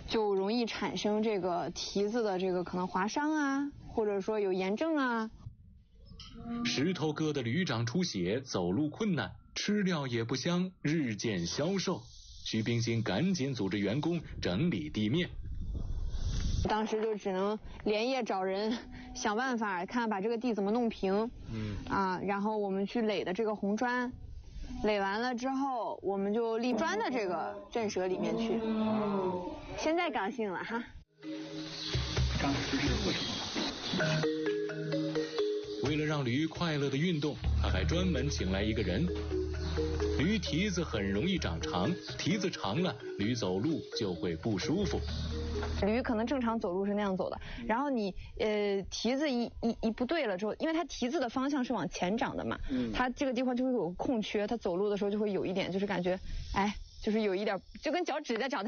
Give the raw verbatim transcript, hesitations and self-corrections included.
就容易产生这个蹄子的这个可能划伤啊，或者说有炎症啊。 石头哥的驴掌出血，走路困难，吃料也不香，日渐消瘦。徐冰心赶紧组织员工整理地面。 当时就只能连夜找人想办法，看把这个地怎么弄平。嗯啊，然后我们去垒的这个红砖，垒完了之后，我们就立砖的这个震慑里面去。现在高兴了哈。 刚实施过程。 为了让驴快乐的运动，他还专门请来一个人。驴蹄子很容易长长，蹄子长了，驴走路就会不舒服。 驴可能正常走路是那样走的，然后你呃蹄子一一一不对了之后，因为它蹄子的方向是往前长的嘛，嗯，它这个地方就会有空缺，它走路的时候就会有一点就是感觉，哎，就是有一点就跟脚趾在长。